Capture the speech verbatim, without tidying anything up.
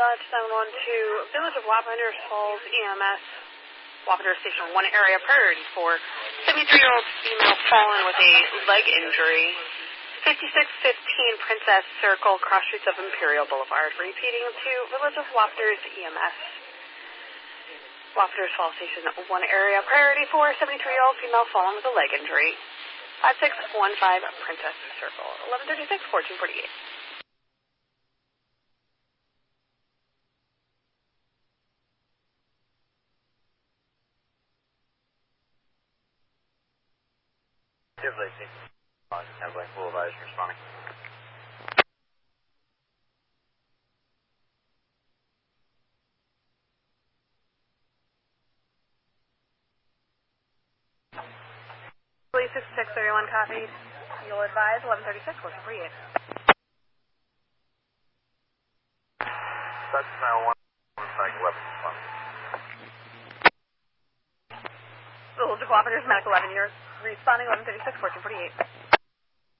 Dodge seven one two, Village of Wapenders Falls E M S, Wapenders Station one area priority for seventy-three-year-old female fallen with a leg injury. fifty-six fifteen Princess Circle, cross streets of Imperial Boulevard. Repeating to Village of Wapenders E M S, Wapenders Falls Station one area priority for seventy-three-year-old female fallen with a leg injury. five six one five Princess Circle, eleven thirty-six, fourteen forty-eight. Airplane full advice responding. Police sixty-six thirty-one copied. You'll advise eleven thirty-six, fourteen forty-eight. That's nine one one, eleven responding. Village of Wapenders, Medical eleven, you're responding eleven thirty-six, fourteen forty-eight.